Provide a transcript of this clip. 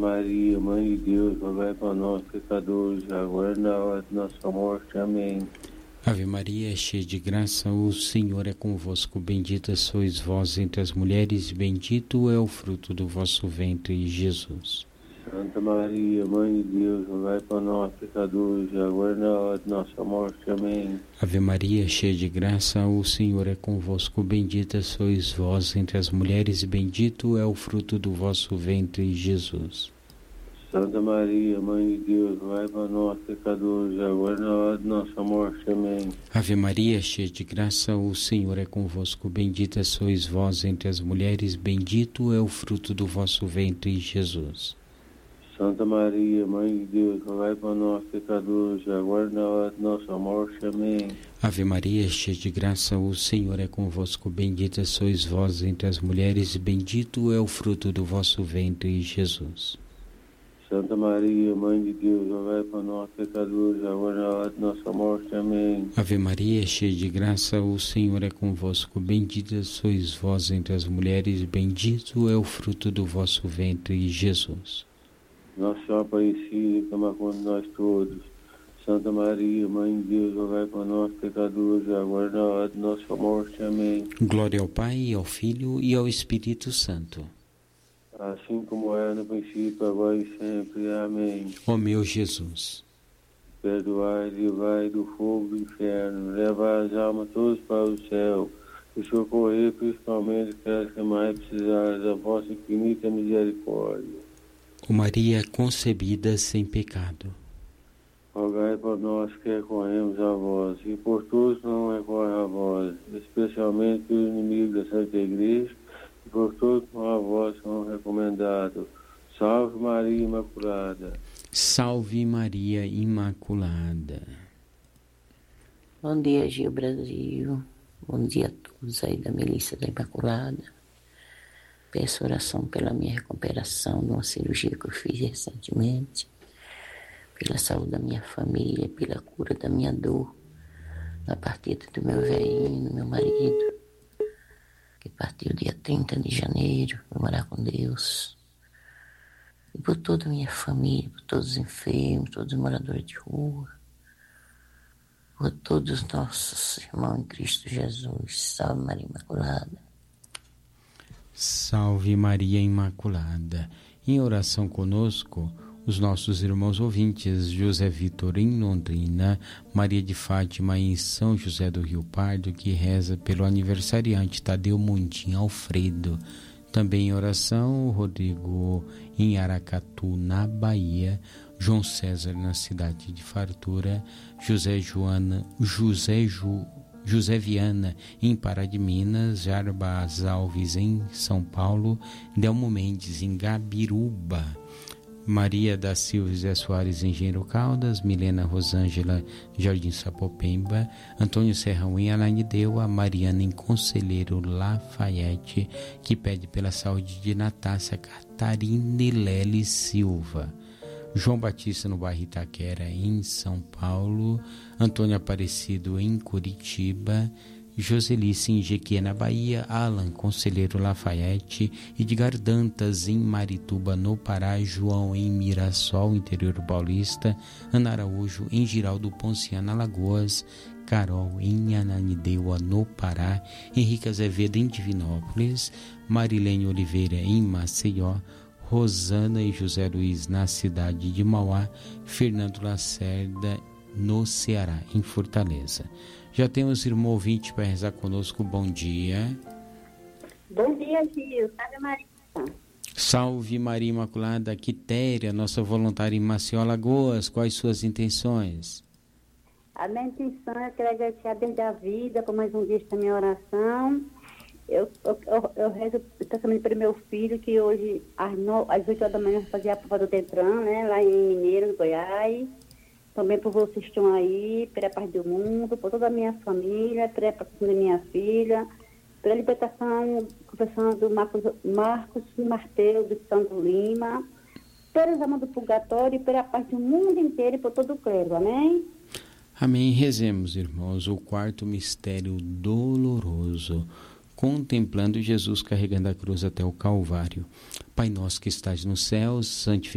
Maria, Mãe de Deus, rogai por nós, pecadores, agora e na hora de nossa morte. Amém. Ave Maria, cheia de graça, o Senhor é convosco. Bendita sois vós entre as mulheres, e bendito é o fruto do vosso ventre, Jesus. Santa Maria, Mãe de Deus, rogai por nós, pecadores, agora e na hora de nossa morte. Amém. Ave Maria, cheia de graça, o Senhor é convosco. Bendita sois vós entre as mulheres, e bendito é o fruto do vosso ventre, Jesus. Santa Maria, Mãe de Deus, rogai por nós, pecadores, agora e na hora de nossa morte. Amém. Ave Maria, cheia de graça, o Senhor é convosco. Bendita sois vós entre as mulheres, bendito é o fruto do vosso ventre, Jesus. Santa Maria, Mãe de Deus, rogai por nós, pecadores, agora e na hora de nossa morte. Amém. Ave Maria, cheia de graça, o Senhor é convosco. Bendita sois vós entre as mulheres, e bendito é o fruto do vosso ventre, Jesus. Santa Maria, Mãe de Deus, rogai por nós, pecadores, agora e na hora de nossa morte. Amém. Ave Maria, cheia de graça, o Senhor é convosco. Bendita sois vós entre as mulheres, e bendito é o fruto do vosso ventre, Jesus. Nossa Senhora Aparecida, clama contra nós todos. Santa Maria, Mãe de Deus, rogai por nós, pecadores, agora e na hora de nossa morte. Amém. Glória ao Pai, ao Filho e ao Espírito Santo. Assim como era no princípio, agora e sempre. Amém. Ó meu Jesus, Perdoai e livrai do fogo do inferno, levai as almas todas para o céu e socorrer principalmente aquelas que mais precisarem da vossa infinita misericórdia. ó Maria concebida sem pecado, Rogai por nós que recorremos a vós, e por todos que não recorrem a vós, especialmente pelos inimigos da Santa Igreja, e por todos que a vós são recomendados. Salve Maria Imaculada. Salve Maria Imaculada. Bom dia, Gil Brasil. Bom dia a todos aí da Milícia da Imaculada. Peço oração pela minha recuperação de uma cirurgia que eu fiz recentemente, pela saúde da minha família, pela cura da minha dor, na partida do meu velhinho, meu marido, que partiu dia 30 de janeiro, para morar com Deus. E por toda a minha família, por todos os enfermos, todos os moradores de rua, por todos os nossos irmãos em Cristo Jesus. Salve Maria Imaculada. Salve Maria Imaculada. Em oração conosco, os nossos irmãos ouvintes, José Vitor em Londrina, Maria de Fátima em São José do Rio Pardo, que reza pelo aniversariante Tadeu Mundim Alfredo. Também em oração, Rodrigo em Aracatu, na Bahia, João César na cidade de Fartura, José Viana em Pará de Minas, Jarbas Alves em São Paulo, Delmo Mendes em Gabiruba, Maria da Silva Zé Soares em Engenheiro Caldas, Milena Rosângela Jardim Sapopemba, Antônio Serrão em Ananindeua, Mariana em Conselheiro Lafayette, que pede pela saúde de Natácia Catarine Lely Silva, João Batista no bairro Itaquera em São Paulo, Antônio Aparecido em Curitiba, Joselice em Jequié na Bahia, Alan Conselheiro Lafayette, Edgar Dantas em Marituba no Pará, João em Mirassol, interior paulista, Ana Araújo em Giraldo Ponciano, Alagoas, Carol em Ananindeua no Pará, Henrique Azevedo em Divinópolis, Marilene Oliveira em Maceió, Rosana e José Luiz na cidade de Mauá, Fernando Lacerda no Ceará, em Fortaleza. Já temos irmão ouvinte para rezar conosco. Bom dia. Bom dia, Gil. Salve Maria. Salve Maria Imaculada. Quitéria, nossa voluntária em Maceió, Alagoas. Quais suas intenções? A minha intenção é querer agradecer a Deus da vida por mais um dia da minha oração. Eu rezo também para o meu filho, que hoje, às 8 horas da manhã, fazia a prova do Detran, né, lá em Mineiro, no Goiás. Também por vocês que estão aí, pela paz do mundo, por toda a minha família, pela proteção da minha filha, pela libertação, confessão do Marcos Martelo, do Santo Lima, pelas almas do purgatório e pela paz do mundo inteiro e por todo o clero. Amém? Amém. Rezemos, irmãos, o quarto mistério doloroso, contemplando Jesus carregando a cruz até o Calvário. Pai nosso que estás nos céus, santificado